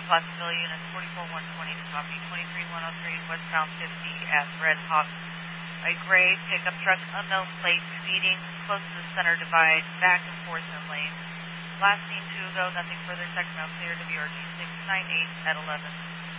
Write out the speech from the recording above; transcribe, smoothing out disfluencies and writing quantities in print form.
Pottsville, units 44120 to copy. 23103 westbound 50 at Red Hawk. A gray pickup truck, unknown plate, speeding close to the center divide, back and forth in lanes. Last seen 2 ago, nothing further. Second round clear, WRG 698 at 11.